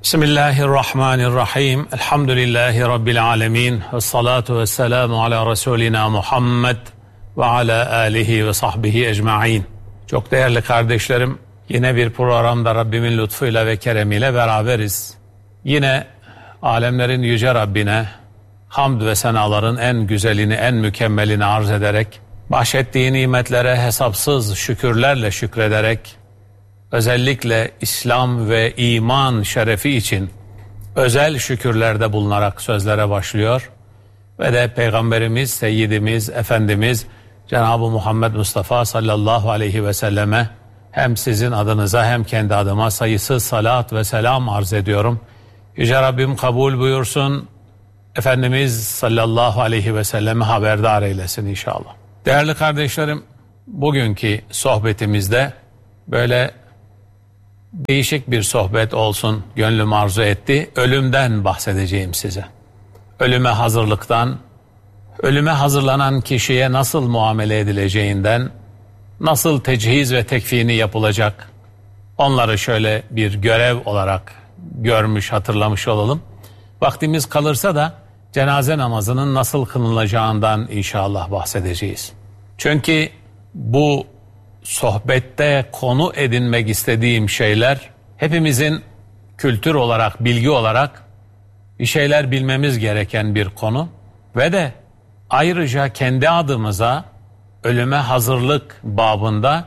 Bismillahirrahmanirrahim. Elhamdülillahi Rabbil alemin. Vessalatu vesselamu ala Resulina Muhammed ve ala alihi ve sahbihi ecma'in. Çok değerli kardeşlerim, yine bir programda Rabbimin lütfuyla ve keremiyle beraberiz. Yine alemlerin yüce Rabbine hamd ve senaların en güzelini, en mükemmelini arz ederek, bahşettiği nimetlere hesapsız şükürlerle şükrederek, özellikle İslam ve iman şerefi için özel şükürlerde bulunarak sözlere başlıyor. Ve de Peygamberimiz, Seyyidimiz, Efendimiz Cenab-ı Muhammed Mustafa sallallahu aleyhi ve selleme hem sizin adınıza hem kendi adıma sayısız salat ve selam arz ediyorum. Yüce Rabbim kabul buyursun, Efendimiz sallallahu aleyhi ve selleme haberdar eylesin inşallah. Değerli kardeşlerim, bugünkü sohbetimizde böyle değişik bir sohbet olsun gönlüm arzu etti. Ölümden bahsedeceğim size. Ölüme hazırlıktan, ölüme hazırlanan kişiye nasıl muamele edileceğinden, nasıl tecihiz ve tekfini yapılacak, onları şöyle bir görev olarak görmüş, hatırlamış olalım. Vaktimiz kalırsa da cenaze namazının nasıl kılınacağından inşallah bahsedeceğiz. Çünkü bu sohbette konu edinmek istediğim şeyler hepimizin kültür olarak, bilgi olarak bir şeyler bilmemiz gereken bir konu ve de ayrıca kendi adımıza ölüme hazırlık babında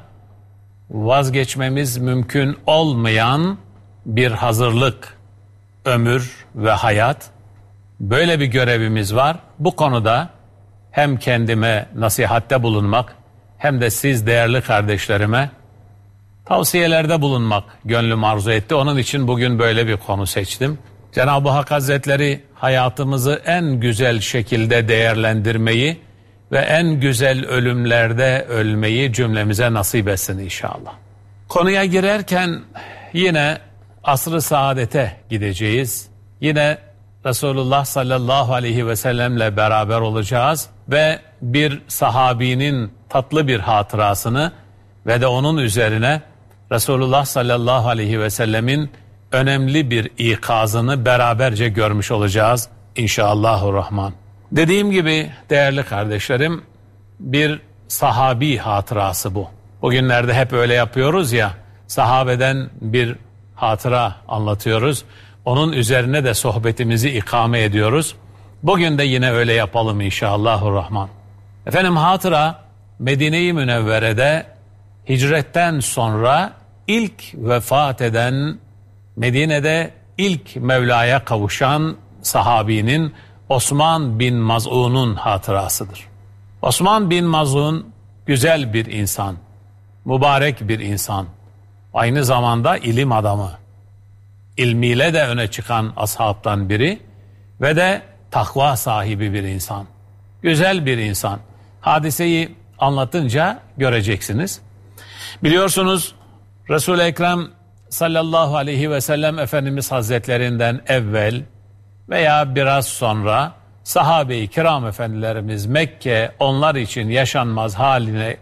vazgeçmemiz mümkün olmayan bir hazırlık, ömür ve hayat. Böyle bir görevimiz var. Bu konuda hem kendime nasihatte bulunmak hem de siz değerli kardeşlerime tavsiyelerde bulunmak gönlüm arzu etti. Onun için bugün böyle bir konu seçtim. Cenab-ı Hak Hazretleri hayatımızı en güzel şekilde değerlendirmeyi ve en güzel ölümlerde ölmeyi cümlemize nasip etsin inşallah. Konuya girerken yine asr-ı saadete gideceğiz. Yine Resulullah sallallahu aleyhi ve sellemle beraber olacağız ve bir sahabinin tatlı bir hatırasını ve de onun üzerine Resulullah sallallahu aleyhi ve sellemin önemli bir ikazını beraberce görmüş olacağız inşallahurrahman. Dediğim gibi değerli kardeşlerim, bir sahabi hatırası bu. Bugünlerde hep öyle yapıyoruz ya, sahabeden bir hatıra anlatıyoruz. Onun üzerine de sohbetimizi ikame ediyoruz. Bugün de yine öyle yapalım inşallahurrahman. Efendim, hatıra Medine-i Münevvere'de hicretten sonra ilk vefat eden, Medine'de ilk Mevla'ya kavuşan sahabinin Osman bin Maz'un'un hatırasıdır. Osman bin Maz'un güzel bir insan, mübarek bir insan, aynı zamanda ilim adamı, ilmiyle de öne çıkan ashabtan biri ve de takva sahibi bir insan, güzel bir insan. Hadiseyi anlatınca göreceksiniz. Biliyorsunuz Resul-i Ekrem sallallahu aleyhi ve sellem Efendimiz Hazretlerinden evvel veya biraz sonra sahabe-i kiram efendilerimiz Mekke onlar için yaşanmaz hale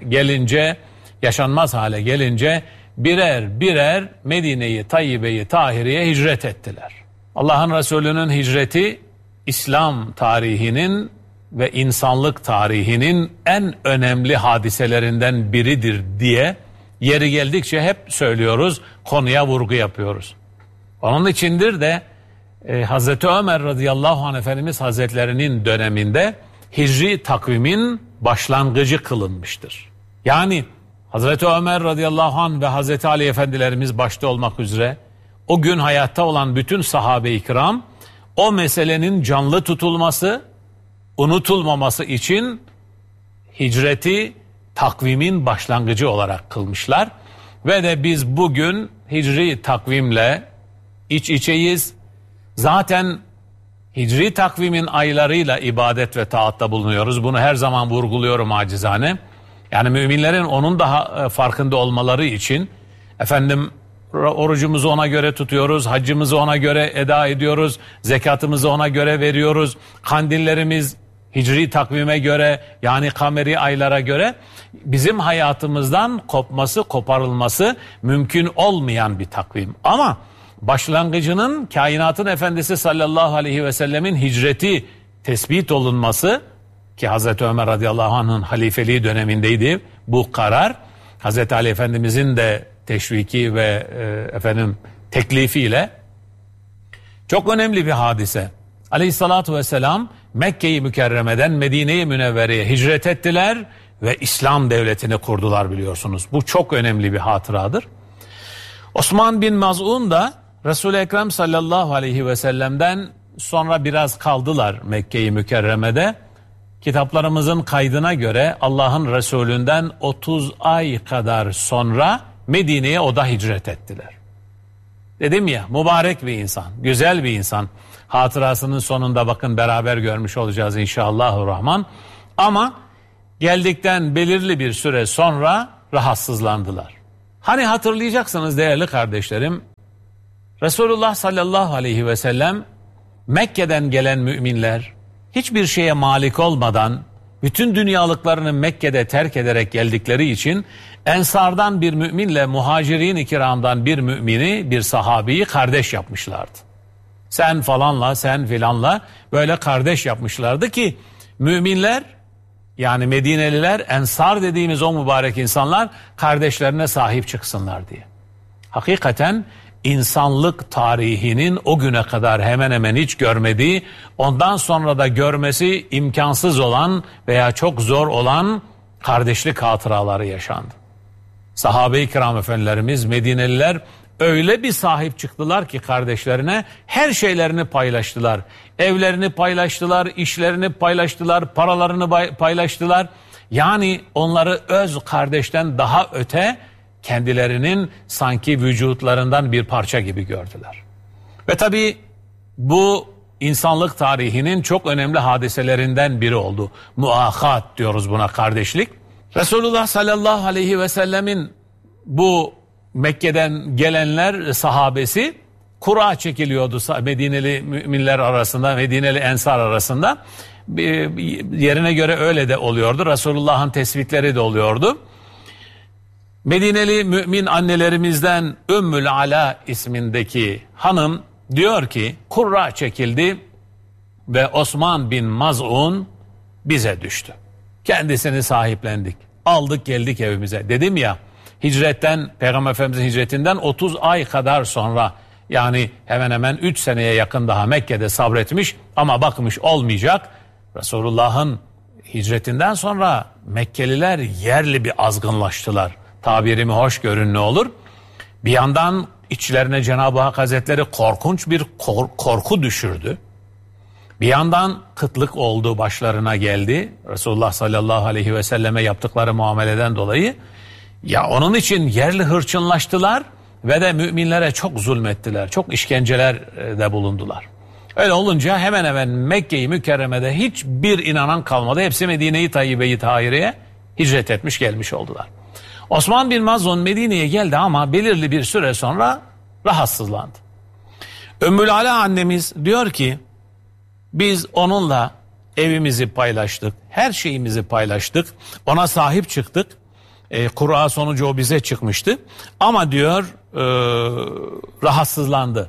gelince birer birer Medine-i Tayyibe-i Tahire'ye hicret ettiler. Allah'ın Resulü'nün hicreti İslam tarihinin ve insanlık tarihinin en önemli hadiselerinden biridir diye yeri geldikçe hep söylüyoruz, konuya vurgu yapıyoruz. Onun içindir de Hazreti Ömer radıyallahu anh Efendimiz Hazretlerinin döneminde hicri takvimin başlangıcı kılınmıştır. Yani Hazreti Ömer radıyallahu anh ve Hazreti Ali Efendilerimiz başta olmak üzere o gün hayatta olan bütün sahabe-i kiram o meselenin canlı tutulması, unutulmaması için hicreti takvimin başlangıcı olarak kılmışlar. Ve de biz bugün hicri takvimle iç içeyiz. Zaten hicri takvimin aylarıyla ibadet ve taatta bulunuyoruz. Bunu her zaman vurguluyorum acizane. Yani müminlerin onun daha farkında olmaları için efendim orucumuzu ona göre tutuyoruz, haccımızı ona göre eda ediyoruz, zekatımızı ona göre veriyoruz, kandillerimiz hicri takvime göre yani kameri aylara göre bizim hayatımızdan kopması, koparılması mümkün olmayan bir takvim. Ama başlangıcının kainatın efendisi sallallahu aleyhi ve sellemin hicreti tespit olunması, ki Hazreti Ömer radıyallahu anh'ın halifeliği dönemindeydi bu karar. Hazreti Ali Efendimizin de teşviki ve teklifiyle çok önemli bir hadise. Aleyhissalatu vesselam Mekke-i Mükerreme'den Medine-i Münevvere'ye hicret ettiler ve İslam devletini kurdular, biliyorsunuz. Bu çok önemli bir hatıradır. Osman bin Maz'un da Resul-i Ekrem sallallahu aleyhi ve sellem'den sonra biraz kaldılar Mekke-i Mükerreme'de. Kitaplarımızın kaydına göre Allah'ın Resulünden 30 ay kadar sonra Medine'ye o da hicret ettiler. Dedim ya, mübarek bir insan, güzel bir insan. Hatırasının sonunda bakın beraber görmüş olacağız inşallahurrahman. Ama geldikten belirli bir süre sonra rahatsızlandılar. Hani hatırlayacaksınız değerli kardeşlerim, Resulullah sallallahu aleyhi ve sellem Mekke'den gelen müminler hiçbir şeye malik olmadan bütün dünyalıklarını Mekke'de terk ederek geldikleri için Ensardan bir müminle Muhacirin-i Kiram'dan bir mümini, bir sahabeyi kardeş yapmışlardı. Sen falanla, sen filanla böyle kardeş yapmışlardı ki müminler, yani Medineliler, Ensar dediğimiz o mübarek insanlar kardeşlerine sahip çıksınlar diye. Hakikaten insanlık tarihinin o güne kadar hemen hemen hiç görmediği, ondan sonra da görmesi imkansız olan veya çok zor olan kardeşlik hatıraları yaşandı. Sahabe-i kiram efendilerimiz, Medineliler öyle bir sahip çıktılar ki kardeşlerine her şeylerini paylaştılar. Evlerini paylaştılar, işlerini paylaştılar, paralarını paylaştılar. Yani onları öz kardeşten daha öte, kendilerinin sanki vücutlarından bir parça gibi gördüler. Ve tabii bu insanlık tarihinin çok önemli hadiselerinden biri oldu. Muahat diyoruz buna, kardeşlik. Resulullah sallallahu aleyhi ve sellemin bu Mekke'den gelenler sahabesi kura çekiliyordu Medineli müminler arasında, Medineli Ensar arasında. Yerine göre öyle de oluyordu. Resulullah'ın tespitleri de oluyordu. Medineli mümin annelerimizden Ümmül Ala ismindeki hanım diyor ki, kurra çekildi ve Osman bin Maz'un bize düştü. Kendisini sahiplendik. Aldık geldik evimize. Dedim ya, hicretten, Peygamber Efendimiz'in hicretinden 30 ay kadar sonra, yani hemen hemen 3 seneye yakın daha Mekke'de sabretmiş ama bakmış olmayacak. Resulullah'ın hicretinden sonra Mekkeliler yerli bir azgınlaştılar. Tabirimi hoş görün ne olur. Bir yandan içlerine Cenab-ı Hak Hazretleri korkunç bir korku düşürdü. Bir yandan kıtlık oldu, başlarına geldi. Resulullah sallallahu aleyhi ve selleme yaptıkları muameleden dolayı. Ya onun için yerli hırçınlaştılar ve de müminlere çok zulmettiler. Çok işkenceler de bulundular. Öyle olunca hemen hemen Mekke-i Mükerreme'de hiçbir inanan kalmadı. Hepsi Medine-i Tayyibe-i Tahire'ye hicret etmiş gelmiş oldular. Osman bin Maz'un Medine'ye geldi ama belirli bir süre sonra rahatsızlandı. Ümmül Ala annemiz diyor ki, biz onunla evimizi paylaştık, her şeyimizi paylaştık, ona sahip çıktık. Kura sonucu o bize çıkmıştı. Ama diyor rahatsızlandı.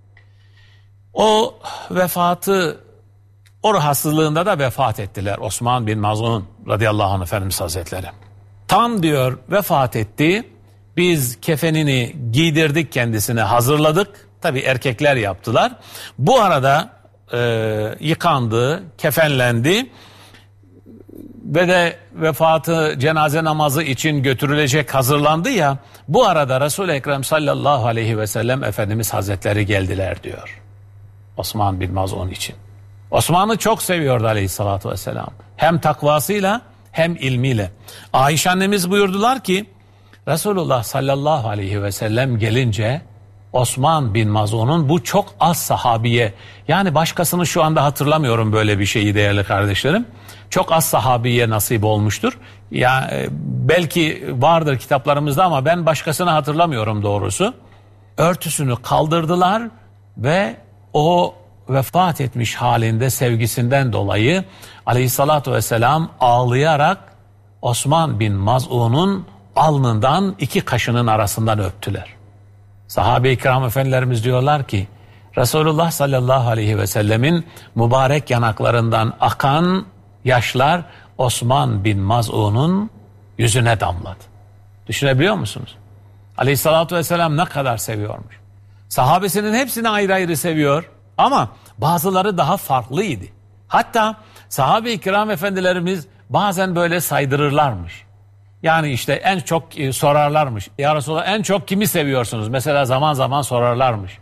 O rahatsızlığında da vefat ettiler Osman bin Maz'un radıyallahu anh Efendimiz Hazretleri. Tam diyor vefat etti. Biz kefenini giydirdik, kendisine hazırladık. Tabii erkekler yaptılar. Bu arada yıkandı, kefenlendi ve de vefatı cenaze namazı için götürülecek hazırlandı ya. Bu arada Resul-i Ekrem sallallahu aleyhi ve sellem Efendimiz Hazretleri geldiler diyor. Osman bin Maz'un için. Osman'ı çok seviyordu aleyhissalatü vesselam. Hem takvasıyla hem ilmiyle. Ayşe annemiz buyurdular ki, Resulullah sallallahu aleyhi ve sellem gelince Osman bin Maz'un'un bu çok az sahabiye, yani başkasını şu anda hatırlamıyorum böyle bir şeyi değerli kardeşlerim. Çok az sahabiye nasip olmuştur. Ya belki vardır kitaplarımızda ama ben başkasını hatırlamıyorum doğrusu. Örtüsünü kaldırdılar ve o vefat etmiş halinde sevgisinden dolayı aleyhissalatü vesselam ağlayarak Osman bin Maz'un'un alnından iki kaşının arasından öptüler. Sahabe-i kiram efendilerimiz diyorlar ki Resulullah sallallahu aleyhi ve sellemin mübarek yanaklarından akan yaşlar Osman bin Maz'un'un yüzüne damladı. Düşünebiliyor musunuz? Aleyhissalatü vesselam ne kadar seviyormuş. Sahabesinin hepsini ayrı ayrı seviyor ama bazıları daha farklıydı. Hatta sahabe-i kiram efendilerimiz bazen böyle saydırırlarmış. Yani işte en çok sorarlarmış. Ya Resulallah en çok kimi seviyorsunuz? Mesela zaman zaman sorarlarmış.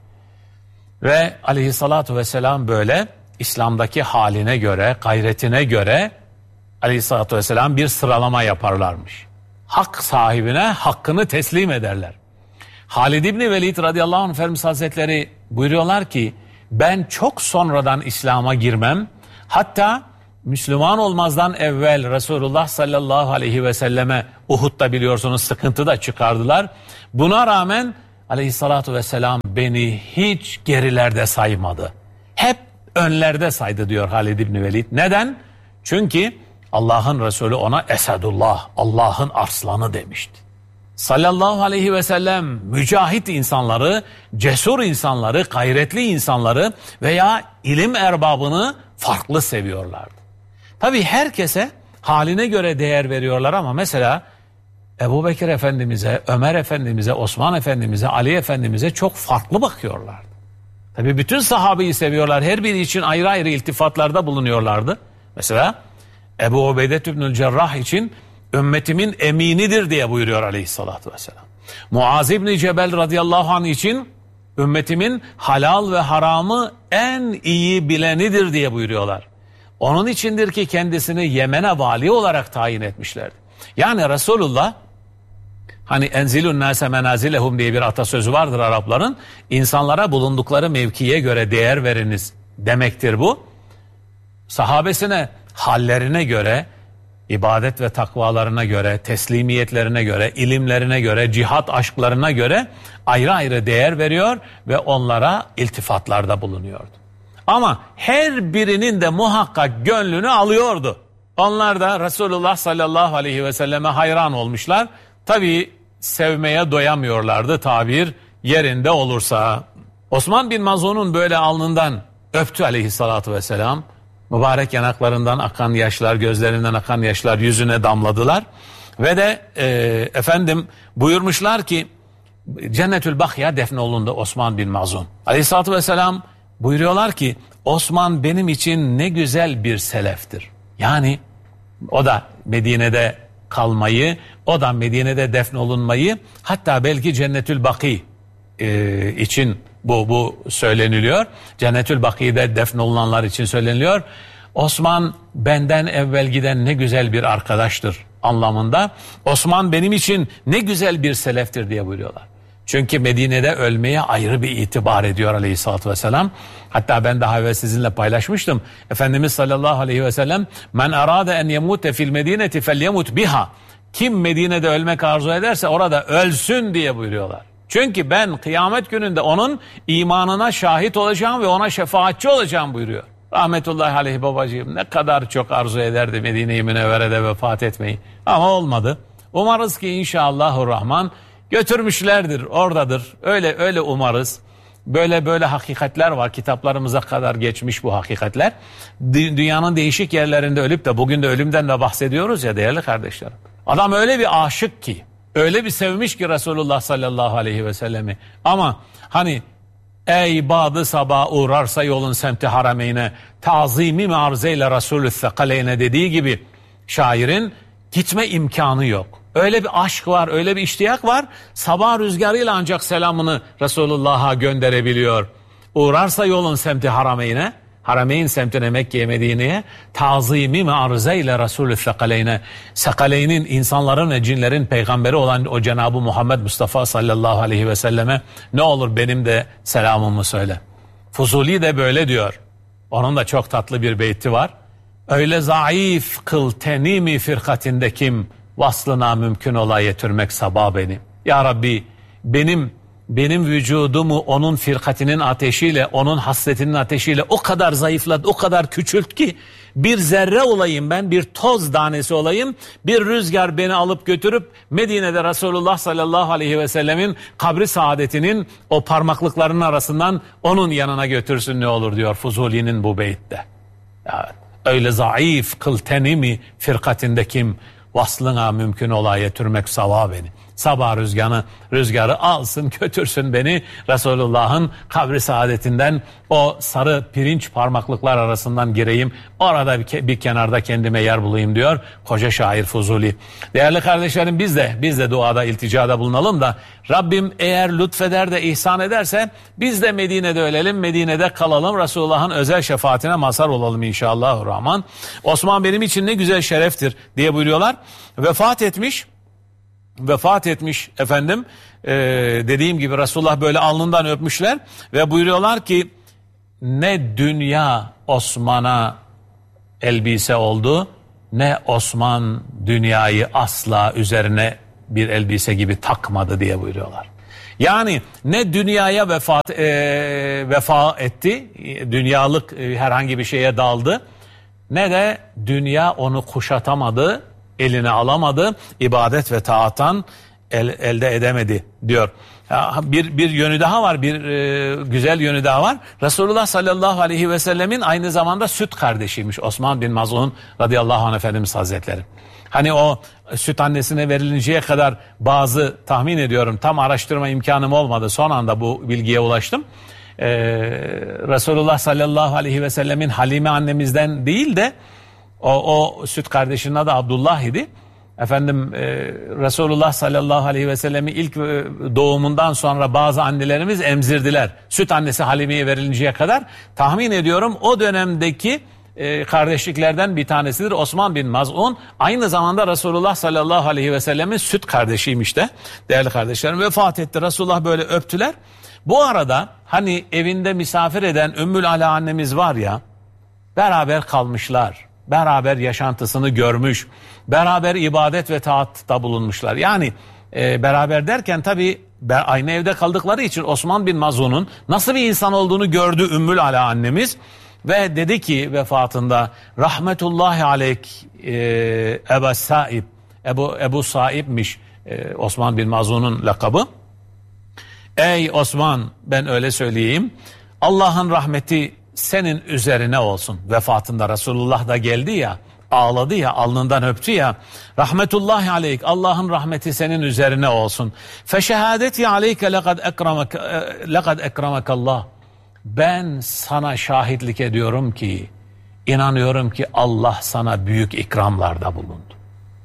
Ve aleyhissalatu vesselam böyle İslam'daki haline göre, gayretine göre aleyhissalatu vesselam bir sıralama yaparlarmış. Hak sahibine hakkını teslim ederler. Halid İbni Velid radıyallahu anh Efendimiz Hazretleri buyuruyorlar ki ben çok sonradan İslam'a girmem. Hatta Müslüman olmazdan evvel Resulullah sallallahu aleyhi ve selleme Uhud'da biliyorsunuz sıkıntı da çıkardılar. Buna rağmen aleyhissalatu vesselam beni hiç gerilerde saymadı. Hep önlerde saydı diyor Halid İbni Velid. Neden? Çünkü Allah'ın Resulü ona Esedullah, Allah'ın arslanı demişti. Sallallahu aleyhi ve sellem mücahit insanları, cesur insanları, gayretli insanları veya ilim erbabını farklı seviyorlardı. Tabii herkese haline göre değer veriyorlar ama mesela Ebu Bekir Efendimiz'e, Ömer Efendimiz'e, Osman Efendimiz'e, Ali Efendimiz'e çok farklı bakıyorlardı. Tabii bütün sahabeyi seviyorlar. Her biri için ayrı ayrı iltifatlarda bulunuyorlardı. Mesela Ebu Ubeyde İbnül Cerrah için ümmetimin eminidir diye buyuruyor aleyhissalatü vesselam. Muaz İbni Cebel radıyallahu anh için ümmetimin halal ve haramı en iyi bilenidir diye buyuruyorlar. Onun içindir ki kendisini Yemen'e vali olarak tayin etmişlerdi. Yani Resulullah hani enzilun nase menazilehum diye bir atasözü vardır Arapların. İnsanlara bulundukları mevkiye göre değer veriniz demektir bu. Sahabesine hallerine göre, ibadet ve takvalarına göre, teslimiyetlerine göre, ilimlerine göre, cihat aşklarına göre ayrı ayrı değer veriyor ve onlara iltifatlarda bulunuyordu. Ama her birinin de muhakkak gönlünü alıyordu. Onlar da Resulullah sallallahu aleyhi ve selleme hayran olmuşlar. Tabii sevmeye doyamıyorlardı tabir yerinde olursa. Osman bin Maz'un'un böyle alnından öptü aleyhissalatu vesselam. Mübarek yanaklarından akan yaşlar, gözlerinden akan yaşlar yüzüne damladılar. Ve de efendim buyurmuşlar ki Cennetül Bakhya defnolundu Osman bin Maz'un. Aleyhissalatu vesselam buyuruyorlar ki Osman benim için ne güzel bir seleftir. Yani o da Medine'de kalmayı, o da Medine'de defnolunmayı, hatta belki Cennetül Baki için bu söyleniliyor. Cennetül Baki'de defnolunanlar için söyleniliyor. Osman benden evvel giden ne güzel bir arkadaştır anlamında. Osman benim için ne güzel bir seleftir diye buyuruyorlar. Çünkü Medine'de ölmeye ayrı bir itibar ediyor aleyhissalatü vesselam. Hatta ben daha evvel sizinle paylaşmıştım. Efendimiz sallallahu aleyhi ve sellem men arade en yemute fil medineti fel yemut biha. Kim Medine'de ölmek arzu ederse orada ölsün diye buyuruyorlar. Çünkü ben kıyamet gününde onun imanına şahit olacağım ve ona şefaatçi olacağım buyuruyor. Rahmetullahi aleyhi babacığım ne kadar çok arzu ederdi Medine-i Münevvere'de vefat etmeyi. Ama olmadı. Umarız ki inşallahurrahman götürmüşlerdir, oradadır. Öyle umarız. Böyle hakikatler var. Kitaplarımıza kadar geçmiş bu hakikatler. Dünyanın değişik yerlerinde ölüp de bugün de ölümden de bahsediyoruz ya değerli kardeşlerim. Adam öyle bir aşık ki, öyle bir sevmiş ki Resulullah sallallahu aleyhi ve sellemi. Ama hani ey badı sabah uğrarsa yolun semti harameyne, tazimi marzeyle Resulü sekaleyne dediği gibi şairin gitme imkanı yok. Öyle bir aşk var, öyle bir iştiyak var. Sabah rüzgarıyla ancak selamını Resulullah'a gönderebiliyor. Uğrarsa yolun semti harameyne, Harameyn semtine Mekke'ye Medine'ye tazimi marzeyle Resulü sekaleyne, sekaleynin insanların ve cinlerin peygamberi olan o Cenab-ı Muhammed Mustafa sallallahu aleyhi ve selleme ne olur benim de selamımı söyle. Fuzuli de böyle diyor. Onun da çok tatlı bir beyti var. Öyle zayıf kıl tenimi firkatinde kim vaslına mümkün ola yetirmek sabah beni. Ya Rabbi benim benim vücudumu onun firkatinin ateşiyle, onun hasretinin ateşiyle o kadar zayıflat, o kadar küçült ki bir zerre olayım ben, bir toz tanesi olayım, bir rüzgar beni alıp götürüp Medine'de Resulullah sallallahu aleyhi ve sellemin kabri saadetinin o parmaklıklarının arasından onun yanına götürsün ne olur diyor Fuzuli'nin bu beytte. Evet. Öyle zayıf kıl tenimi firkatinde kim vaslına mümkün olaya türmek sava beni. Sabah rüzgarı alsın götürsün beni Resulullah'ın kabri saadetinden o sarı pirinç parmaklıklar arasından gireyim. Orada bir kenarda kendime yer bulayım diyor koca şair Fuzuli. Değerli kardeşlerim biz de duada ilticada bulunalım da Rabbim eğer lütfeder de ihsan ederse biz de Medine'de ölelim, Medine'de kalalım, Resulullah'ın özel şefaatine mazhar olalım inşallahurrahman. Osman benim için ne güzel şereftir diye buyuruyorlar. Vefat etmiş efendim, dediğim gibi Resulullah böyle alnından öpmüşler ve buyuruyorlar ki ne dünya Osman'a elbise oldu, ne Osman dünyayı asla üzerine bir elbise gibi takmadı diye buyuruyorlar. Yani ne dünyaya vefa etti, dünyalık herhangi bir şeye daldı, ne de dünya onu kuşatamadı, eline alamadı, ibadet ve taattan elde edemedi diyor. Bir yönü daha var, bir güzel yönü daha var. Resulullah sallallahu aleyhi ve sellemin aynı zamanda süt kardeşiymiş Osman bin Maz'un radıyallahu anh Efendimiz Hazretleri. Hani o süt annesine verilinceye kadar bazı tahmin ediyorum, tam araştırma imkanım olmadı, son anda bu bilgiye ulaştım. Resulullah sallallahu aleyhi ve sellemin Halime annemizden değil de o süt kardeşinin adı Abdullah idi. Efendim Resulullah sallallahu aleyhi ve sellemi ilk doğumundan sonra bazı annelerimiz emzirdiler. Süt annesi Halime'ye verilinceye kadar tahmin ediyorum o dönemdeki kardeşliklerden bir tanesidir. Osman bin Maz'un aynı zamanda Resulullah sallallahu aleyhi ve sellemin süt kardeşiymiş de değerli kardeşlerim. Vefat etti, Resulullah böyle öptüler. Bu arada hani evinde misafir eden Ümmül Ala annemiz var ya, beraber kalmışlar. Beraber yaşantısını görmüş, beraber ibadet ve taatta bulunmuşlar. Yani beraber derken tabii aynı evde kaldıkları için Osman bin Maz'un'un nasıl bir insan olduğunu gördü Ümmül Ala annemiz. Ve dedi ki vefatında rahmetullahi aleyk Ebu Saib'miş Osman bin Maz'un'un lakabı. Ey Osman, ben öyle söyleyeyim, Allah'ın rahmeti senin üzerine olsun. Vefatında Resulullah da geldi ya, ağladı ya, alnından öptü ya. Rahmetullahi aleyk, Allah'ın rahmeti senin üzerine olsun. Feşehadeti aleyke lekad ekramekallah. Ben sana şahitlik ediyorum ki, inanıyorum ki Allah sana büyük ikramlarda bulundu.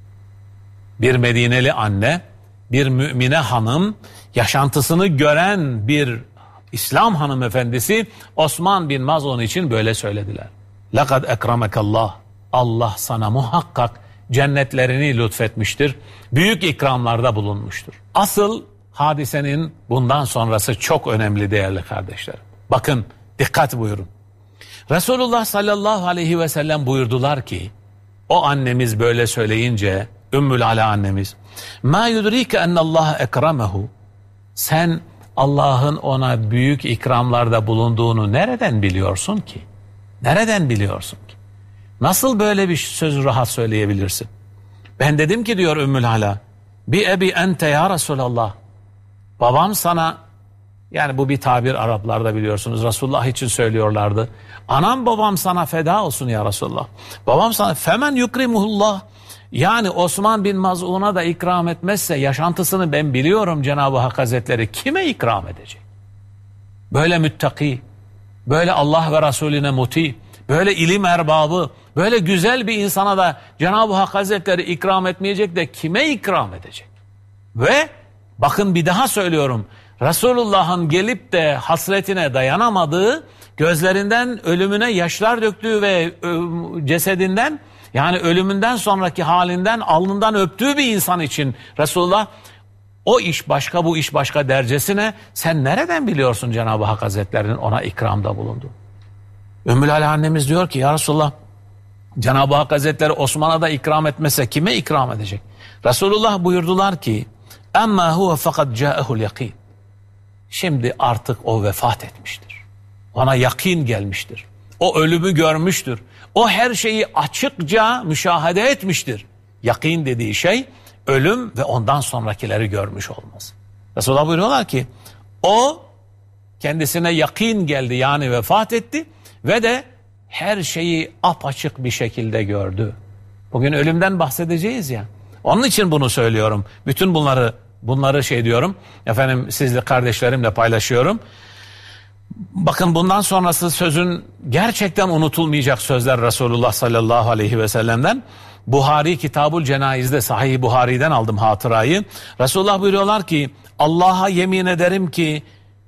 Bir Medineli anne, bir mümine hanım, yaşantısını gören bir İslam hanımefendisi Osman bin Maz'un için böyle söylediler. Lekad ekramekallah. Allah sana muhakkak cennetlerini lütfetmiştir. Büyük ikramlarda bulunmuştur. Asıl hadisenin bundan sonrası çok önemli değerli kardeşlerim. Bakın, dikkat buyurun. Resulullah sallallahu aleyhi ve sellem buyurdular ki, o annemiz böyle söyleyince, Ümmül Ala annemiz, ma yudrike ennallaha ekremehu, sen Allah'ın ona büyük ikramlarda bulunduğunu nereden biliyorsun ki? Nereden biliyorsun ki? Nasıl böyle bir söz rahat söyleyebilirsin? Ben dedim ki diyor Ümmül Ala, bi ebi ente ya Resulallah, babam sana, yani bu bir tabir Araplarda biliyorsunuz, Resulullah için söylüyorlardı. Anam babam sana feda olsun ya Resulullah. Babam sana femen yukrimuhullah. Yani Osman bin Maz'un'a da ikram etmezse yaşantısını ben biliyorum Cenab-ı Hak Hazretleri kime ikram edecek? Böyle müttaki, böyle Allah ve Resulüne muti, böyle ilim erbabı, böyle güzel bir insana da Cenab-ı Hak Hazretleri ikram etmeyecek de kime ikram edecek? Ve bakın bir daha söylüyorum, Resulullah'ın gelip de hasretine dayanamadığı, gözlerinden ölümüne yaşlar döktüğü ve cesedinden, yani ölümünden sonraki halinden alnından öptüğü bir insan için Resulullah o iş başka bu iş başka dercesine sen nereden biliyorsun Cenab-ı Hak Hazretleri'nin ona ikramda bulundu? Ümmül Ala annemiz diyor ki ya Resulullah, Cenab-ı Hak Hazretleri Osman'a da ikram etmese kime ikram edecek? Resulullah buyurdular ki emma huve fakat câehul yakîn. Şimdi artık o vefat etmiştir. Ona yakin gelmiştir. O ölümü görmüştür. O her şeyi açıkça müşahede etmiştir. Yakin dediği şey ölüm ve ondan sonrakileri görmüş olması. Resulullah buyuruyorlar ki o kendisine yakin geldi, yani vefat etti ve de her şeyi apaçık bir şekilde gördü. Bugün ölümden bahsedeceğiz ya. Onun için bunu söylüyorum. Bütün bunları diyorum. Efendim, sizle, kardeşlerimle paylaşıyorum. Bakın, bundan sonrası sözün gerçekten unutulmayacak sözler Resulullah sallallahu aleyhi ve sellem'den. Buhari Kitabul Cenaz'de, Sahih Buhari'den aldım hatırayı. Resulullah buyuruyorlar ki Allah'a yemin ederim ki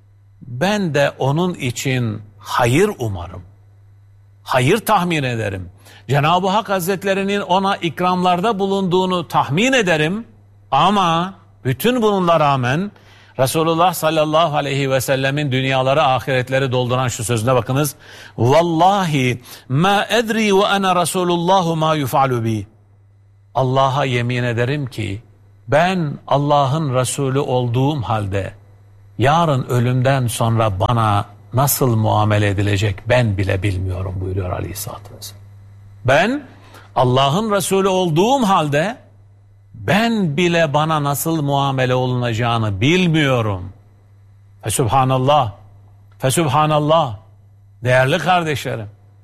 ben de onun için hayır umarım. Hayır tahmin ederim. Cenab-ı Hak Hazretlerinin ona ikramlarda bulunduğunu tahmin ederim. Ama bütün bununla rağmen Resulullah sallallahu aleyhi ve sellemin dünyaları ahiretleri dolduran şu sözüne bakınız. Vallahi ma edri ve ana Resulullahu ma yuf'alu bi. Allah'a yemin ederim ki ben Allah'ın Resulü olduğum halde yarın ölümden sonra bana nasıl muamele edilecek ben bile bilmiyorum buyuruyor Aleyhisselatü Vesselam. Ben Allah'ın Resulü olduğum halde ben bile bana nasıl muamele olunacağını bilmiyorum. Fesubhanallah, fesubhanallah. Değerli kardeşlerim,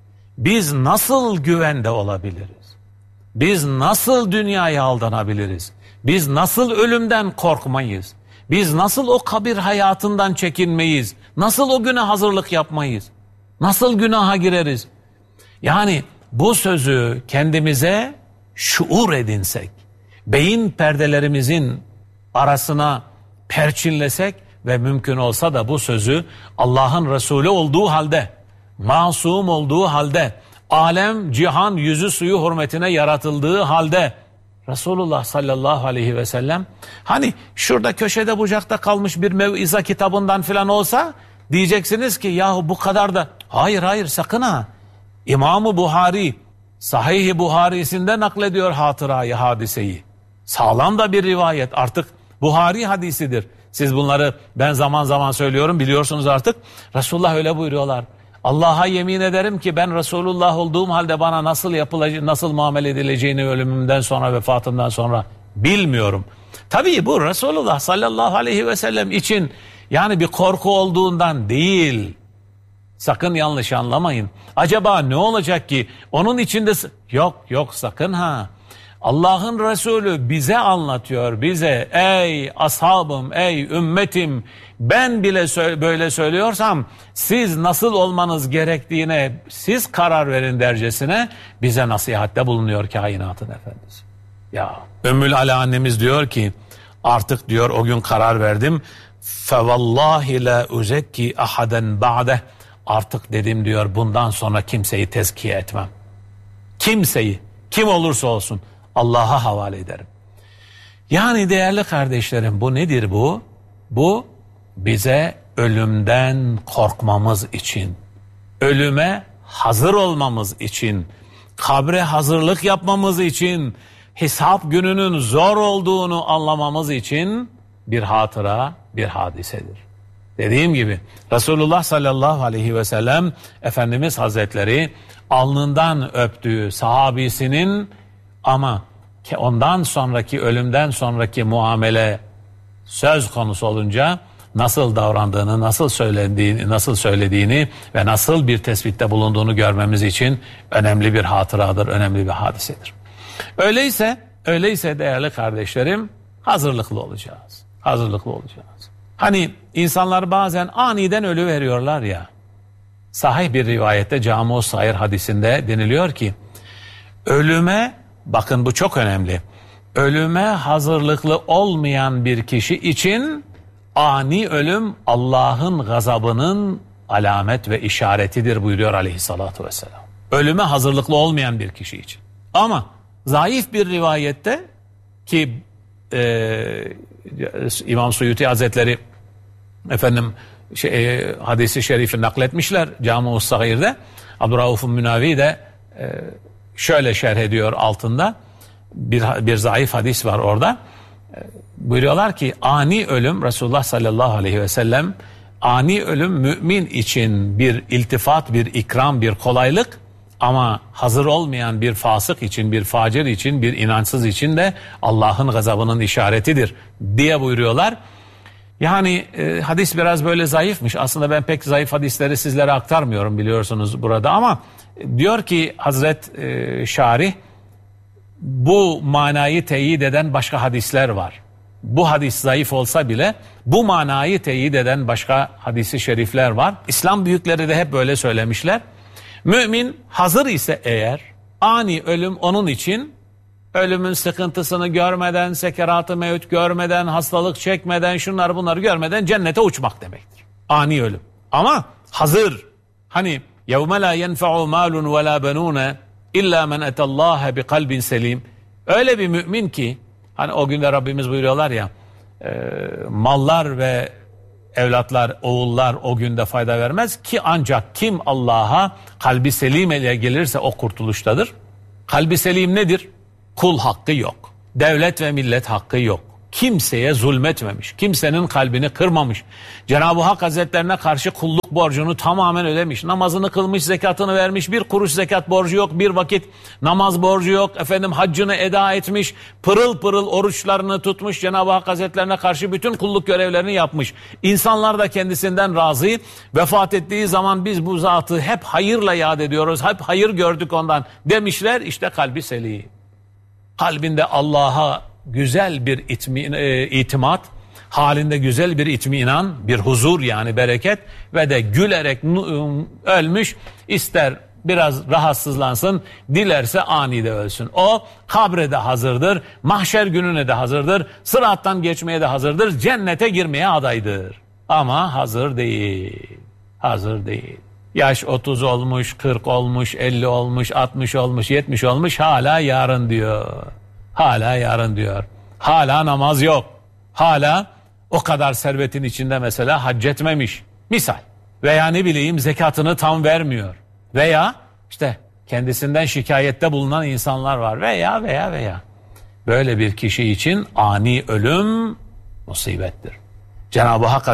biz nasıl güvende olabiliriz? Biz nasıl dünyaya aldanabiliriz? Biz nasıl ölümden korkmayız? Biz nasıl o kabir hayatından çekinmeyiz? Nasıl o güne hazırlık yapmayız? Nasıl günaha gireriz? Yani bu sözü kendimize şuur edinsek, beyin perdelerimizin arasına perçinlesek ve mümkün olsa da bu sözü Allah'ın Resulü olduğu halde, masum olduğu halde, alem, cihan, yüzü suyu hürmetine yaratıldığı halde Resulullah sallallahu aleyhi ve sellem, hani şurada köşede bucakta kalmış bir mev'iza kitabından filan olsa diyeceksiniz ki yahu bu kadar da, hayır sakın ha. İmam-ı Buhari Sahih-i Buhari'sinde naklediyor hatırayı, hadiseyi. Sağlam da bir rivayet, artık Buhari hadisidir. Siz bunları ben zaman zaman söylüyorum, biliyorsunuz artık. Resulullah öyle buyuruyorlar. Allah'a yemin ederim ki ben Resulullah olduğum halde bana nasıl muamele edileceğini ölümümden sonra, vefatımdan sonra bilmiyorum. Tabii bu Resulullah sallallahu aleyhi ve sellem için yani bir korku olduğundan değil. Sakın yanlış anlamayın. Acaba ne olacak ki? Onun içinde yok sakın ha. Allah'ın Resulü bize anlatıyor, bize ey ashabım, ey ümmetim, ben bile böyle söylüyorsam siz nasıl olmanız gerektiğine siz karar verin dercesine bize nasihatte bulunuyor kainatın efendisi. Ya Ümmül Ala annemiz diyor ki artık diyor o gün karar verdim. Fevallahi la uzekki ahaden ba'deh. Artık dedim diyor bundan sonra kimseyi tezkiye etmem. Kimseyi, kim olursa olsun Allah'a havale ederim. Yani değerli kardeşlerim, bu nedir bu? Bu bize ölümden korkmamız için, ölüme hazır olmamız için, kabre hazırlık yapmamız için, hesap gününün zor olduğunu anlamamız için bir hatıra, bir hadisedir. Dediğim gibi Resulullah sallallahu aleyhi ve sellem Efendimiz Hazretleri alnından öptüğü sahabisinin ama ondan sonraki, ölümden sonraki muamele söz konusu olunca nasıl davrandığını, nasıl söylediğini ve nasıl bir tespitte bulunduğunu görmemiz için önemli bir hatıradır, önemli bir hadisedir. Öyleyse değerli kardeşlerim, hazırlıklı olacağız. Hani insanlar bazen aniden ölü veriyorlar ya. Sahih bir rivayette Cami-ü Sayr hadisinde deniliyor ki ölüme, bakın bu çok önemli, ölüme hazırlıklı olmayan bir kişi için ani ölüm Allah'ın gazabının alamet ve işaretidir buyuruyor aleyhissalatü vesselam. Ölüme hazırlıklı olmayan bir kişi için. Ama zayıf bir rivayette ki İmam Suyuti Hazretleri hadisi şerifi nakletmişler Cami-ü Sagir'de. Abdurrauf Münavi de şöyle şerh ediyor altında, bir zayıf hadis var orada. Buyuruyorlar ki ani ölüm, Resulullah sallallahu aleyhi ve sellem, ani ölüm mümin için bir iltifat, bir ikram, bir kolaylık, ama hazır olmayan bir fasık için, bir facir için, bir inançsız için de Allah'ın gazabının işaretidir diye buyuruyorlar. Yani hadis biraz böyle zayıfmış. Aslında ben pek zayıf hadisleri sizlere aktarmıyorum, biliyorsunuz burada, ama diyor ki Hazret Şarih, bu manayı teyit eden başka hadisler var. Bu hadis zayıf olsa bile bu manayı teyit eden başka hadisi şerifler var. İslam büyükleri de hep böyle söylemişler. Mümin hazır ise eğer, ani ölüm onun için ölümün sıkıntısını görmeden, sekerat-ı mevt görmeden, hastalık çekmeden, şunları bunları görmeden cennete uçmak demektir. Ani ölüm. Ama hazır. Hani يَوْمَ لَا يَنْفَعُ مَالٌ وَلَا بَنُونَ اِلَّا مَنْ اَتَى اللّٰهَ بِقَلْبٍ سَلِيمٍ. Öyle bir mümin ki, hani o günde Rabbimiz buyuruyorlar ya, mallar ve evlatlar, oğullar o günde fayda vermez ki, ancak kim Allah'a kalbi selim ile gelirse o kurtuluştadır. Kalbi selim nedir? Kul hakkı yok. Devlet ve millet hakkı yok. Kimseye zulmetmemiş. Kimsenin kalbini kırmamış. Cenab-ı Hak Hazretlerine karşı kulluk borcunu tamamen ödemiş. Namazını kılmış, zekatını vermiş. Bir kuruş zekat borcu yok. Bir vakit namaz borcu yok. Haccını eda etmiş. Pırıl pırıl oruçlarını tutmuş. Cenab-ı Hak Hazretlerine karşı bütün kulluk görevlerini yapmış. İnsanlar da kendisinden razı. Vefat ettiği zaman biz bu zatı hep hayırla yad ediyoruz. Hep hayır gördük ondan demişler. İşte kalbi selim. Kalbinde Allah'a güzel bir itimat, halinde güzel bir itminan, bir huzur, yani bereket, ve de gülerek ölmüş. İster biraz rahatsızlansın, dilerse anide ölsün. O kabre de hazırdır, mahşer gününe de hazırdır, sırattan geçmeye de hazırdır, cennete girmeye adaydır. Ama hazır değil, hazır değil. Yaş 30 olmuş, 40 olmuş, 50 olmuş, 60 olmuş, 70 olmuş, hala yarın diyor. Hala yarın diyor. Hala namaz yok. Hala o kadar servetin içinde mesela hac etmemiş. Misal. Veya ne bileyim zekatını tam vermiyor. Veya işte kendisinden şikayette bulunan insanlar var. Veya. Böyle bir kişi için ani ölüm musibettir. Cenab-ı Hak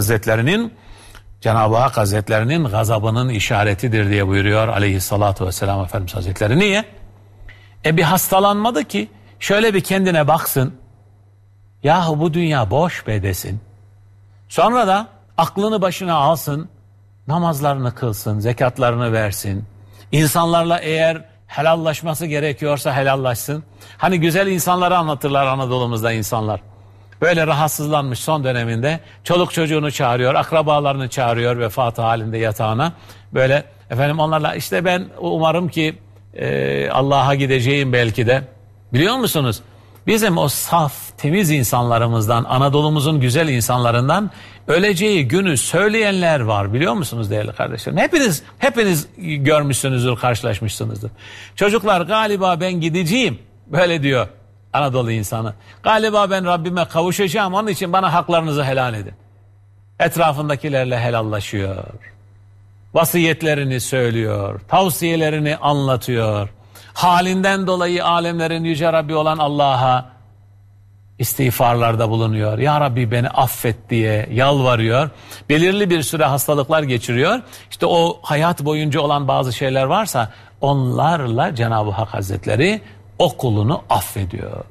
Hazretlerinin gazabının işaretidir diye buyuruyor aleyhissalatu vesselam Efendimiz Hazretleri. Niye? Bir hastalanmadı ki şöyle bir kendine baksın. Yahu bu dünya boş be desin. Sonra da aklını başına alsın. Namazlarını kılsın, zekatlarını versin. İnsanlarla eğer helallaşması gerekiyorsa helallaşsın. Hani güzel insanları anlatırlar Anadolu'muzda insanlar. Böyle rahatsızlanmış son döneminde, çoluk çocuğunu çağırıyor, akrabalarını çağırıyor vefatı halinde yatağına. Böyle onlarla işte ben umarım ki Allah'a gideceğim belki de. Biliyor musunuz? Bizim o saf, temiz insanlarımızdan, Anadolu'muzun güzel insanlarından öleceği günü söyleyenler var, biliyor musunuz değerli kardeşlerim? Hepiniz görmüşsünüzdür, karşılaşmışsınızdır. Çocuklar, galiba ben gideceğim, böyle diyor Anadolu insanı. Galiba ben Rabbime kavuşacağım, onun için bana haklarınızı helal edin. Etrafındakilerle helallaşıyor. Vasiyetlerini söylüyor, tavsiyelerini anlatıyor. Halinden dolayı alemlerin yüce Rabbi olan Allah'a istiğfarlarda bulunuyor. Ya Rabbi beni affet diye yalvarıyor. Belirli bir süre hastalıklar geçiriyor. İşte o hayat boyunca olan bazı şeyler varsa onlarla Cenab-ı Hak Hazretleri o kulunu affediyor.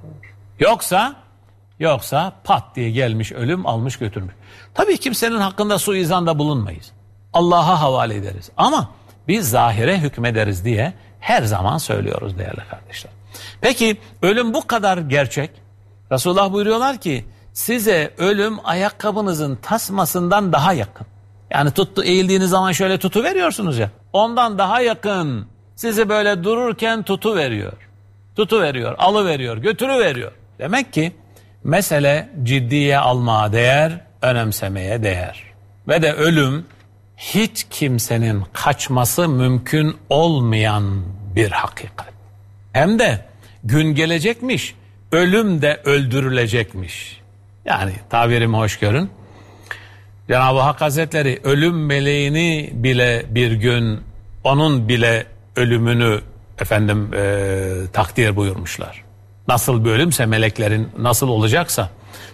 Yoksa pat diye gelmiş ölüm almış götürmüş. Tabii kimsenin hakkında suizanda bulunmayız. Allah'a havale ederiz. Ama biz zahire hükmederiz diye her zaman söylüyoruz değerli kardeşler. Peki ölüm bu kadar gerçek. Resulullah buyuruyorlar ki size ölüm ayakkabınızın tasmasından daha yakın. Yani eğildiğiniz zaman şöyle tutuveriyorsunuz ya. Ondan daha yakın. Sizi böyle dururken tutuveriyor, alıveriyor, götürüveriyor. Demek ki mesele ciddiye almaya değer, önemsemeye değer. Ve de ölüm hiç kimsenin kaçması mümkün olmayan bir hakikat. Hem de gün gelecekmiş, ölüm de öldürülecekmiş. Yani tabirimi hoş görün. Cenab-ı Hak Hazretleri ölüm meleğini bile bir gün onun bile ölümünü takdir buyurmuşlar. Nasıl bir ölümse meleklerin nasıl olacaksa